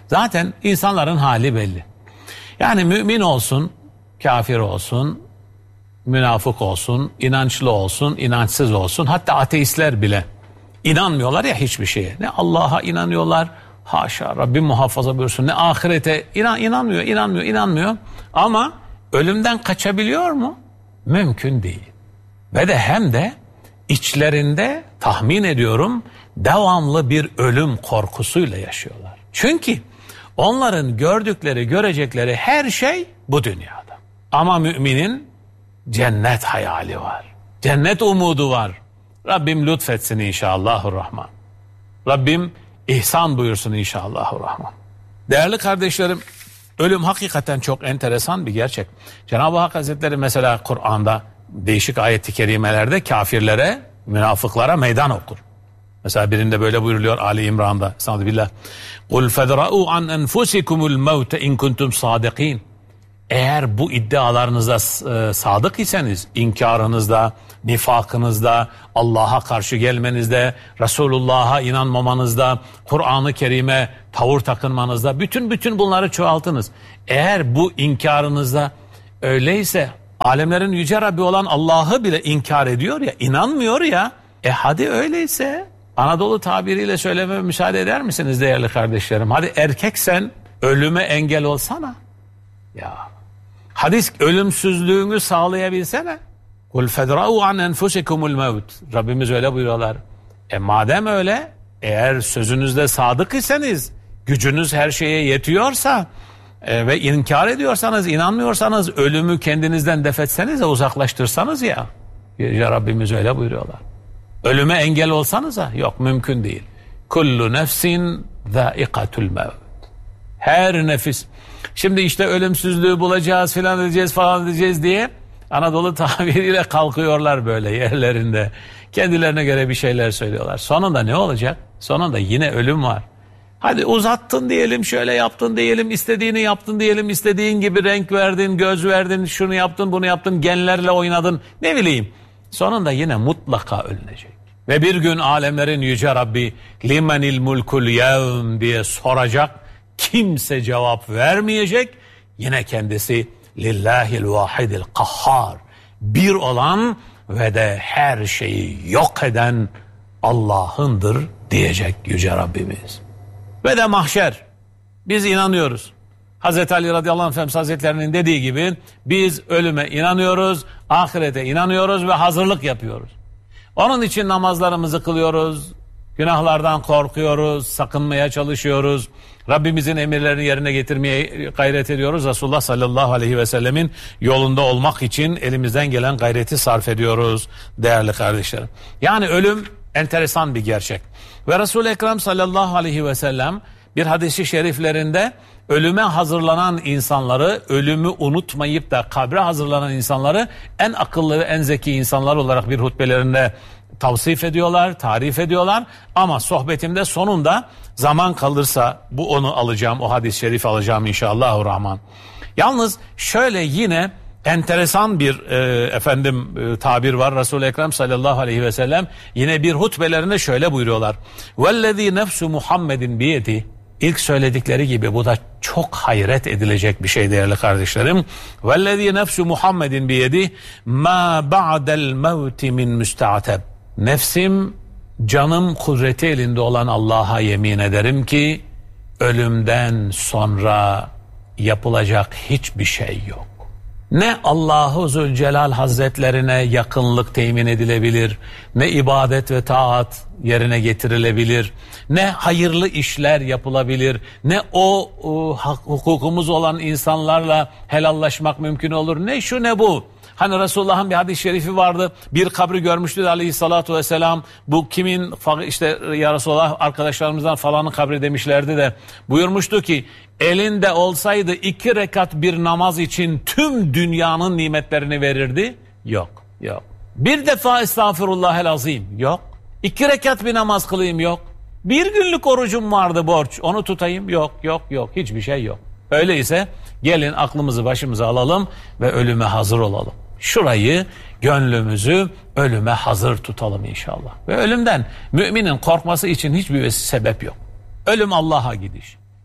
Zaten insanların hali belli. Yani mümin olsun, kafir olsun, münafık olsun, inançlı olsun, inançsız olsun, hatta ateistler bile inanmıyorlar ya hiçbir şeye. Ne Allah'a inanıyorlar, haşa, Rabbim muhafaza buyursun, ne ahirete inanmıyor. Ama ölümden kaçabiliyor mu? Mümkün değil. Ve de hem de içlerinde tahmin ediyorum devamlı bir ölüm korkusuyla yaşıyorlar. Çünkü onların görecekleri her şey bu dünyada. Ama müminin cennet hayali var. Cennet umudu var. Rabbim lütfetsin inşallahurrahman. Rabbim ihsan buyursun inşallahurrahman. Değerli kardeşlerim, ölüm hakikaten çok enteresan bir gerçek. Cenab-ı Hak Hazretleri mesela Kur'an'da değişik ayet-i kerimelerde kafirlere, münafıklara meydan okur. Mesela birinde böyle buyuruluyor Ali İmran'da. Estağfirullah. Kul fedra'u an enfusikumul mevte in kuntum sadikin. Eğer bu iddialarınızda sadık iseniz, inkarınızda, nifakınızda, Allah'a karşı gelmenizde, Resulullah'a inanmamanızda, Kur'an-ı Kerim'e tavır takınmanızda, bütün bunları çoğaltınız. Eğer bu inkarınızda öyleyse, alemlerin yüce Rabbi olan Allah'ı bile inkar ediyor ya, inanmıyor ya, hadi öyleyse, Anadolu tabiriyle söylememe müsaade eder misiniz değerli kardeşlerim? Hadi erkeksen ölüme engel olsana. Ya, hadis ölümsüzlüğünü sağlayabilsene. Kul fedra'u an enfusikumul mevt. Rabbimiz öyle buyuruyorlar. Madem öyle, eğer sözünüzde sadık iseniz, gücünüz her şeye yetiyorsa ve inkar ediyorsanız, inanmıyorsanız, ölümü kendinizden defetseniz de uzaklaştırsanız ya. Ya Rabbimiz öyle buyuruyorlar. Ölüme engel olsanıza, yok mümkün değil. Kullu nefsin zâikatul mevt. Her nefis. Şimdi işte ölümsüzlüğü bulacağız falan edeceğiz diye Anadolu tabiriyle kalkıyorlar böyle yerlerinde. Kendilerine göre bir şeyler söylüyorlar. Sonunda ne olacak? Sonunda yine ölüm var. Hadi uzattın diyelim, şöyle yaptın diyelim, istediğini yaptın diyelim, istediğin gibi renk verdin, göz verdin, şunu yaptın, bunu yaptın, genlerle oynadın, ne bileyim. Sonunda yine mutlaka ölünecek. Ve bir gün alemlerin yüce Rabbi limenil mulkul yevm diye soracak. Kimse cevap vermeyecek. Yine kendisi lillahil vahidil kahhar. Bir olan ve de her şeyi yok eden Allah'ındır diyecek yüce Rabbimiz. Ve de mahşer. Biz inanıyoruz. Hazreti Ali radıyallahu anh Efendimiz Hazretlerinin dediği gibi biz ölüme inanıyoruz, ahirete inanıyoruz ve hazırlık yapıyoruz. Onun için namazlarımızı kılıyoruz, günahlardan korkuyoruz, sakınmaya çalışıyoruz. Rabbimizin emirlerini yerine getirmeye gayret ediyoruz. Resulullah sallallahu aleyhi ve sellemin yolunda olmak için elimizden gelen gayreti sarf ediyoruz değerli kardeşlerim. Yani ölüm enteresan bir gerçek. Ve Resul-i Ekrem sallallahu aleyhi ve sellem bir hadis-i şeriflerinde ölüme hazırlanan insanları, ölümü unutmayıp da kabre hazırlanan insanları en akıllı ve en zeki insanlar olarak bir hutbelerinde tavsif ediyorlar, tarif ediyorlar. Ama sohbetimde sonunda zaman kalırsa onu alacağım, o hadis-i şerifi alacağım inşallahurrahman. Yalnız şöyle yine enteresan bir tabir var. Resul-i Ekrem sallallahu aleyhi ve sellem yine bir hutbelerinde şöyle buyuruyorlar. Vellezî nefsu Muhammedin biyedi. İlk söyledikleri gibi bu da çok hayret edilecek bir şey değerli kardeşlerim. Vellezî nefsu Muhammedin biyedi ma ba'del mevti min müsteateb. Nefsim, canım kudreti elinde olan Allah'a yemin ederim ki ölümden sonra yapılacak hiçbir şey yok. Ne Allah-u Zülcelal Hazretlerine yakınlık temin edilebilir, ne ibadet ve taat yerine getirilebilir, ne hayırlı işler yapılabilir, ne o hukukumuz olan insanlarla helallaşmak mümkün olur, ne şu ne bu. Hani Resulullah'ın bir hadis-i şerifi vardı. Bir kabri görmüştü aleyhissalatu vesselam. Bu kimin işte ya Resulullah arkadaşlarımızdan falanın kabri demişlerdi de buyurmuştu ki elinde olsaydı 2 rekat bir namaz için tüm dünyanın nimetlerini verirdi. Yok. Bir defa estağfirullahel azim. Yok. 2 rekat bir namaz kılayım. Yok. Bir günlük orucum vardı borç. Onu tutayım. Yok. Hiçbir şey yok. Öyleyse gelin aklımızı başımıza alalım ve ölüme hazır olalım. Şurayı, gönlümüzü ölüme hazır tutalım inşallah. Ve ölümden müminin korkması için hiçbir sebep yok. Ölüm Allah'a gidiş.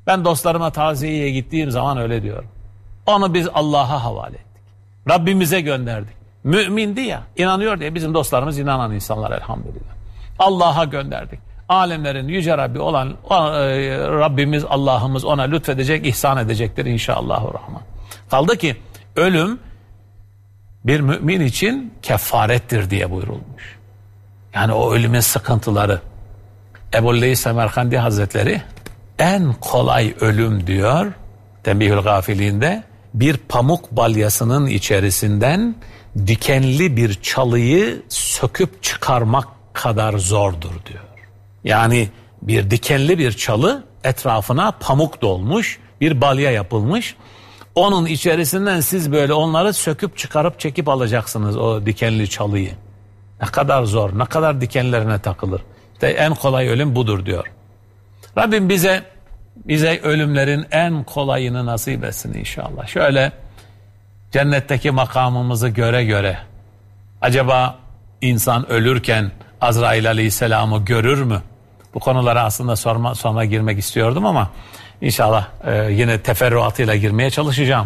Ben dostlarıma taziyeye gittiğim zaman öyle diyorum. Onu biz Allah'a havale ettik. Rabbimize gönderdik. Mümindi ya, inanıyor diye bizim dostlarımız inanan insanlar elhamdülillah. Allah'a gönderdik. Alemlerin yüce Rabbi olan Rabbimiz, Allah'ımız ona lütfedecek, ihsan edecektir inşallahurrahman. Kaldı ki ölüm bir mümin için kefarettir diye buyurulmuş. Yani o ölümün sıkıntıları. Ebu'l-Leys Semerkandi Hazretleri en kolay ölüm diyor Tembihül Gafilinde, bir pamuk balyasının içerisinden dikenli bir çalıyı söküp çıkarmak kadar zordur diyor. Yani bir dikenli bir çalı, etrafına pamuk dolmuş, bir balya yapılmış. Onun içerisinden siz böyle onları söküp çıkarıp çekip alacaksınız o dikenli çalıyı. Ne kadar zor, ne kadar dikenlerine takılır. İşte en kolay ölüm budur diyor. Rabbim bize ölümlerin en kolayını nasip etsin inşallah. Şöyle cennetteki makamımızı göre göre, acaba insan ölürken Azrail Aleyhisselam'ı görür mü? Bu konulara aslında sonra girmek istiyordum ama inşallah yine teferruatıyla girmeye çalışacağım.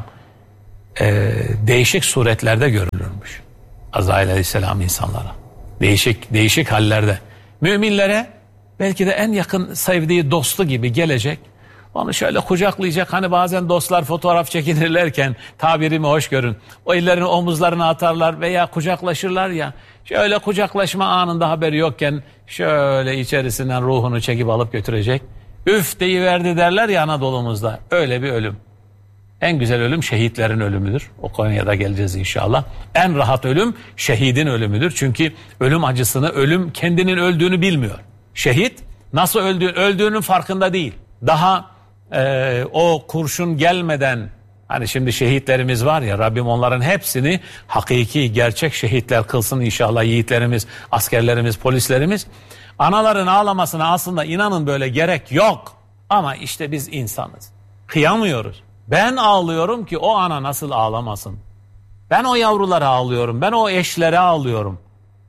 Değişik suretlerde görülürmüş Azrail Aleyhisselam insanlara. Değişik hallerde. Müminlere belki de en yakın sevdiği dostu gibi gelecek. Onu şöyle kucaklayacak. Hani bazen dostlar fotoğraf çekinirlerken, tabirimi hoş görün, o ellerini omuzlarına atarlar veya kucaklaşırlar ya. Şöyle kucaklaşma anında haberi yokken şöyle içerisinden ruhunu çekip alıp götürecek. Üf deyiverdi derler ya Anadolu'muzda. Öyle bir ölüm. En güzel ölüm şehitlerin ölümüdür. O konuya da geleceğiz inşallah. En rahat ölüm şehidin ölümüdür. Çünkü ölüm acısını, ölüm kendinin öldüğünü bilmiyor. Şehit nasıl öldüğünün farkında değil. Daha o kurşun gelmeden, hani şimdi şehitlerimiz var ya, Rabbim onların hepsini hakiki, gerçek şehitler kılsın inşallah, yiğitlerimiz, askerlerimiz, polislerimiz. Anaların ağlamasına aslında inanın böyle gerek yok. Ama işte biz insanız. Kıyamıyoruz. Ben ağlıyorum ki o ana nasıl ağlamasın? Ben o yavrulara ağlıyorum. Ben o eşlere ağlıyorum.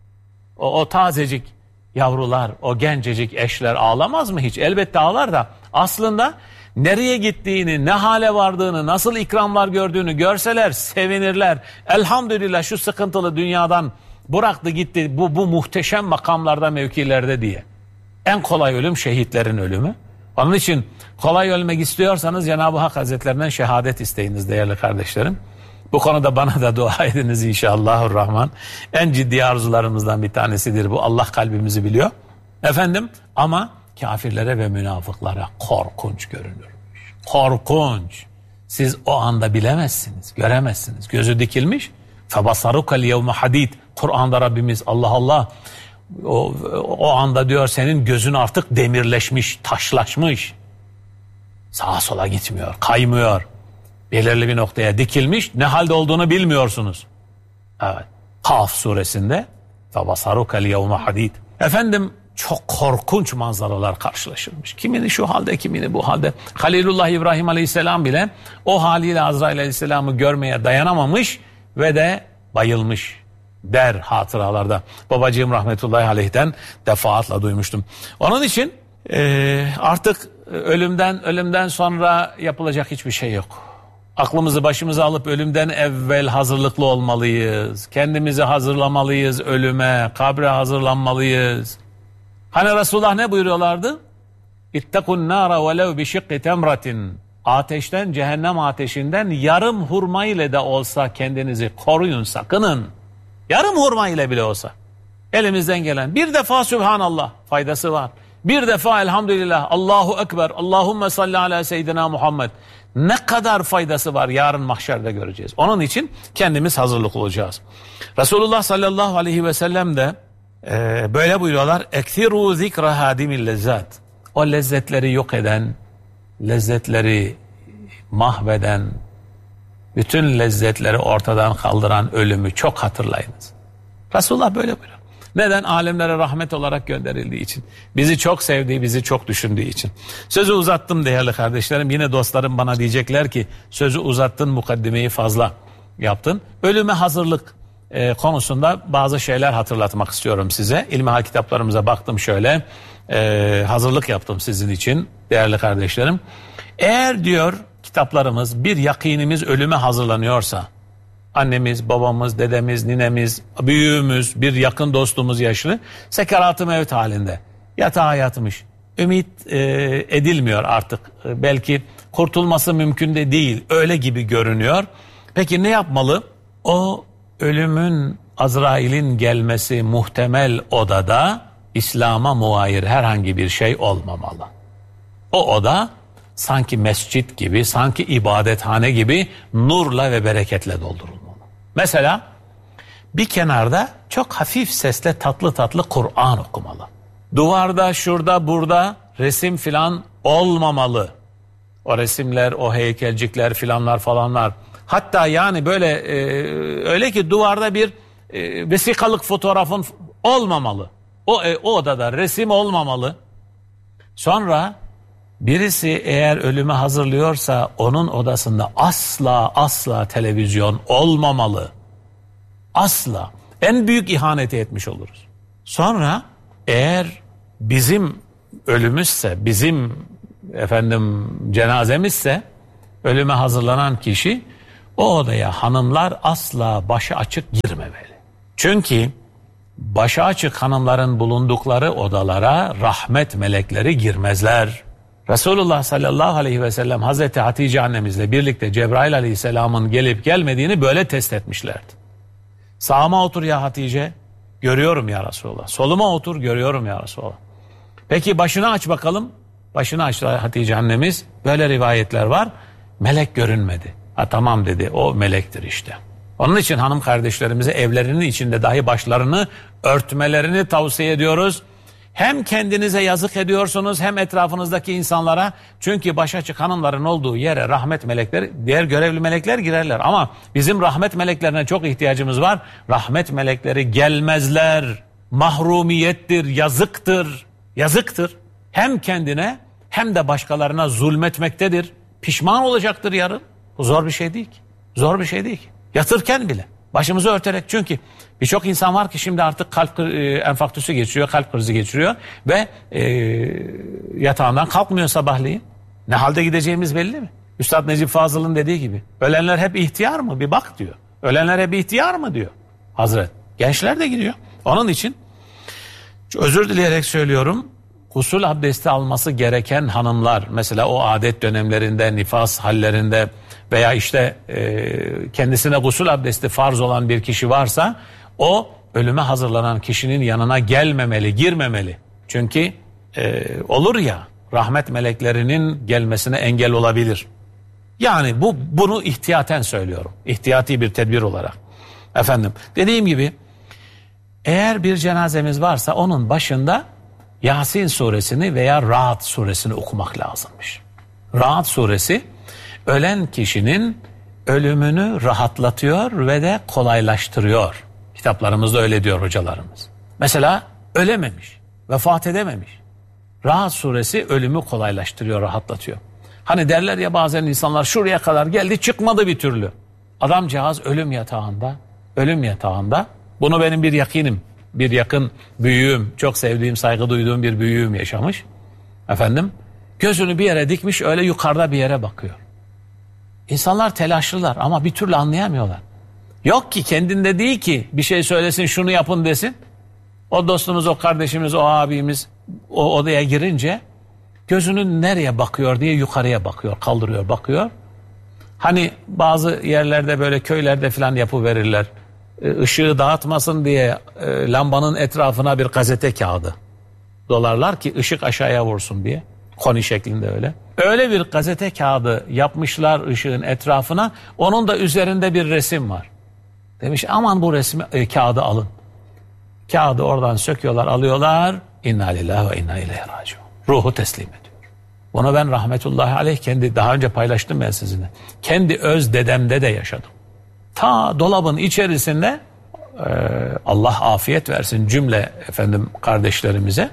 O tazecik yavrular, o gencecik eşler ağlamaz mı hiç? Elbette ağlar da aslında nereye gittiğini, ne hale vardığını, nasıl ikramlar gördüğünü görseler sevinirler. Elhamdülillah şu sıkıntılı dünyadan bıraktı gitti bu muhteşem makamlarda, mevkilerde diye. En kolay ölüm şehitlerin ölümü. Onun için kolay ölmek istiyorsanız Cenab-ı Hak Hazretlerinden şehadet isteyiniz değerli kardeşlerim. Bu konuda bana da dua ediniz inşallahurrahman. En ciddi arzularımızdan bir tanesidir bu. Allah kalbimizi biliyor. Efendim, ama kafirlere ve münafıklara korkunç görünürmüş. Korkunç. Siz o anda bilemezsiniz, göremezsiniz. Gözü dikilmiş. فَبَصَرُكَ الْيَوْمَ حَد۪يدٍ. Kur'an'da Rabbimiz Allah o anda diyor senin gözün artık demirleşmiş, taşlaşmış. Sağa sola gitmiyor, kaymıyor. Belirli bir noktaya dikilmiş, ne halde olduğunu bilmiyorsunuz. Evet. Kaf suresinde فَبَصَرُكَ الْيَوْمَ حَد۪يدٍ. Efendim, çok korkunç manzaralar karşılaşılmış. Kimini şu halde, kimini bu halde. Halilullah İbrahim Aleyhisselam bile o haliyle Azrail Aleyhisselam'ı görmeye dayanamamış ve de bayılmış der hatıralarda. Babacığım rahmetullahi aleyh'ten defaatla duymuştum. Onun için artık ölümden sonra yapılacak hiçbir şey yok. Aklımızı başımıza alıp ölümden evvel hazırlıklı olmalıyız. Kendimizi hazırlamalıyız ölüme, kabre hazırlanmalıyız. Hani Resulullah ne buyuruyorlardı? İttekun nâra velev bişikki temratin. Ateşten, cehennem ateşinden yarım hurma ile de olsa kendinizi koruyun, sakının. Yarım hurma ile bile olsa. Elimizden gelen bir defa Sübhanallah faydası var. Bir defa elhamdülillah, Allahu Ekber, Allahümme salli ala seyyidina Muhammed. Ne kadar faydası var yarın mahşerde göreceğiz. Onun için kendimiz hazırlıklı olacağız. Resulullah sallallahu aleyhi ve sellem de böyle buyuruyorlar. Ekthirû zikra hadimil lezzat. O lezzetleri yok eden, lezzetleri mahveden, bütün lezzetleri ortadan kaldıran ölümü çok hatırlayınız. Resulullah böyle buyuruyor. Neden? Alemlere rahmet olarak gönderildiği için. Bizi çok sevdiği, bizi çok düşündüğü için. Sözü uzattım değerli kardeşlerim. Yine dostlarım bana diyecekler ki sözü uzattın, mukaddimeyi fazla yaptın. Ölüme hazırlık konusunda bazı şeyler hatırlatmak istiyorum size. İlmihal kitaplarımıza baktım şöyle. Hazırlık yaptım sizin için değerli kardeşlerim. Eğer diyor kitaplarımız bir yakinimiz ölüme hazırlanıyorsa, annemiz, babamız, dedemiz, ninemiz, büyüğümüz, bir yakın dostumuz yaşlı sekerat-ı mevt halinde yatağa yatmış. Ümit edilmiyor artık. Belki kurtulması mümkün de değil. Öyle gibi görünüyor. Peki ne yapmalı? O ölümün, Azrail'in gelmesi muhtemel odada İslam'a muayir herhangi bir şey olmamalı. O oda sanki mescit gibi, sanki ibadethane gibi nurla ve bereketle doldurulmalı. Mesela bir kenarda çok hafif sesle tatlı tatlı Kur'an okumalı. Duvarda, şurada, burada resim filan olmamalı. O resimler, o heykelcikler filanlar falanlar. Hatta yani böyle öyle ki duvarda bir vesikalık fotoğrafın olmamalı. O odada resim olmamalı. Sonra birisi eğer ölüme hazırlıyorsa onun odasında asla televizyon olmamalı. Asla. En büyük ihaneti etmiş oluruz. Sonra eğer bizim ölümüzse, bizim cenazemizse ölüme hazırlanan kişi o odaya hanımlar asla başı açık girmemeli. Çünkü başı açık hanımların bulundukları odalara rahmet melekleri girmezler. Resulullah sallallahu aleyhi ve sellem Hazreti Hatice annemizle birlikte Cebrail aleyhisselamın gelip gelmediğini böyle test etmişlerdi. Sağıma otur ya Hatice, görüyorum ya Resulullah. Soluma otur, görüyorum ya Resulullah. Peki başını aç bakalım. Başını açtı Hatice annemiz. Böyle rivayetler var. Melek görünmedi. Ha tamam dedi, o melektir işte. Onun için hanım kardeşlerimize evlerinin içinde dahi başlarını örtmelerini tavsiye ediyoruz. Hem kendinize yazık ediyorsunuz hem etrafınızdaki insanlara. Çünkü başaçık hanımların olduğu yere rahmet melekleri, diğer görevli melekler girerler. Ama bizim rahmet meleklerine çok ihtiyacımız var. Rahmet melekleri gelmezler. Mahrumiyettir, yazıktır. Yazıktır. Hem kendine hem de başkalarına zulmetmektedir. Pişman olacaktır yarın. Bu zor bir şey değil ki. Zor bir şey değil ki. Yatırken bile başımızı örterek, çünkü birçok insan var ki şimdi artık kalp enfarktüsü geçiriyor, kalp krizi geçiriyor ve yatağından kalkmıyor sabahleyin. Ne halde gideceğimiz belli mi? Üstad Necip Fazıl'ın dediği gibi ölenler hep ihtiyar mı? Bir bak diyor. Ölenler hep ihtiyar mı diyor Hazret. Gençler de gidiyor. Onun için özür dileyerek söylüyorum. Gusül abdesti alması gereken hanımlar, mesela o adet dönemlerinde, nifas hallerinde veya işte kendisine gusül abdesti farz olan bir kişi varsa o ölüme hazırlanan kişinin yanına gelmemeli, girmemeli. Çünkü olur ya, rahmet meleklerinin gelmesine engel olabilir. Yani bunu ihtiyaten söylüyorum. İhtiyati bir tedbir olarak. Dediğim gibi eğer bir cenazemiz varsa onun başında Yasin suresini veya Ra'd suresini okumak lazımmış. Ra'd suresi ölen kişinin ölümünü rahatlatıyor ve de kolaylaştırıyor. Kitaplarımızda öyle diyor hocalarımız. Mesela ölememiş, vefat edememiş. Ra'd suresi ölümü kolaylaştırıyor, rahatlatıyor. Hani derler ya bazen insanlar, şuraya kadar geldi çıkmadı bir türlü. Adamcağız ölüm yatağında. Bunu benim bir yakinim, bir yakın büyüğüm, çok sevdiğim, saygı duyduğum bir büyüğüm yaşamış. Gözünü bir yere dikmiş, öyle yukarıda bir yere bakıyor. İnsanlar telaşlılar ama bir türlü anlayamıyorlar. Yok ki, kendinde değil ki bir şey söylesin, şunu yapın desin. O dostumuz, o kardeşimiz, o abimiz o odaya girince gözünün nereye bakıyor diye yukarıya bakıyor, kaldırıyor, bakıyor. Hani bazı yerlerde böyle köylerde falan yapıverirler. Işığı dağıtmasın diye lambanın etrafına bir gazete kağıdı dolarlar ki ışık aşağıya vursun diye. Koni şeklinde öyle. Öyle bir gazete kağıdı yapmışlar ışığın etrafına. Onun da üzerinde bir resim var. Demiş aman bu resmi kağıdı alın. Kağıdı oradan söküyorlar, alıyorlar. İnna lillahi ve inna ileyhi raciun. Ruhu teslim ediyor. Bunu ben rahmetullahi aleyh daha önce paylaştım ben sizinle. Kendi öz dedemde de yaşadım. Ta dolabın içerisinde Allah afiyet versin cümle kardeşlerimize.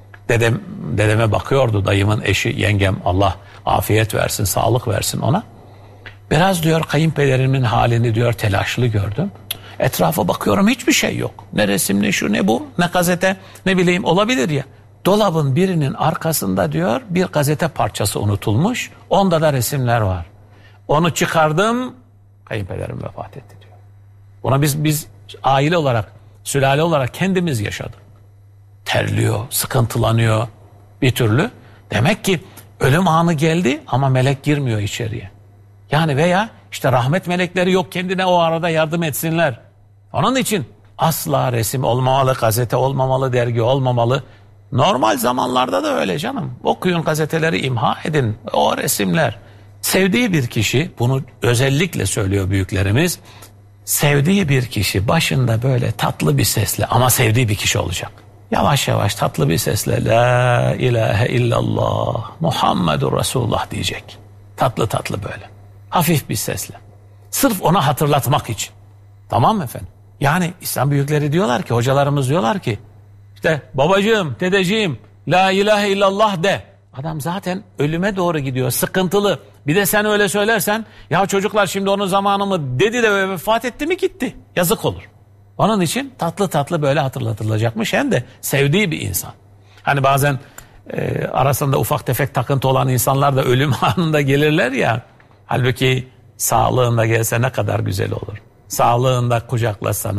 Dedeme bakıyordu, dayımın eşi, yengem, Allah afiyet versin, sağlık versin ona. Biraz diyor kayınpederimin halini diyor telaşlı gördüm. Etrafa bakıyorum, hiçbir şey yok. Ne resim, ne şu, ne bu, ne gazete, ne bileyim, olabilir ya. Dolabın birinin arkasında diyor bir gazete parçası unutulmuş. Onda da resimler var. Onu çıkardım, kayınpederim vefat etti diyor. Buna biz aile olarak, sülale olarak kendimiz yaşadık. Terliyor, sıkıntılanıyor bir türlü. Demek ki ölüm anı geldi ama melek girmiyor içeriye. Yani veya işte rahmet melekleri yok, kendine o arada yardım etsinler. Onun için asla resim olmamalı, gazete olmamalı, dergi olmamalı. Normal zamanlarda da öyle canım. Okuyun gazeteleri, imha edin o resimler. Sevdiği bir kişi, bunu özellikle söylüyor büyüklerimiz. Sevdiği bir kişi başında böyle tatlı bir sesle, ama sevdiği bir kişi olacak. Yavaş yavaş tatlı bir sesle La ilahe illallah Muhammedur Resulullah diyecek. Tatlı tatlı böyle. Hafif bir sesle. Sırf ona hatırlatmak için. Tamam mı efendim? Yani İslam büyükleri diyorlar ki, hocalarımız diyorlar ki, işte babacığım, dedeciğim, la ilahe illallah de. Adam zaten ölüme doğru gidiyor, sıkıntılı. Bir de sen öyle söylersen, ya çocuklar şimdi onun zamanı mı dedi de vefat etti mi gitti. Yazık olur. Onun için tatlı tatlı böyle hatırlatılacakmış, hem de sevdiği bir insan. Hani bazen arasında ufak tefek takıntı olan insanlar da ölüm anında gelirler ya. Halbuki sağlığında gelse ne kadar güzel olur. Sağlığında kucaklaşsa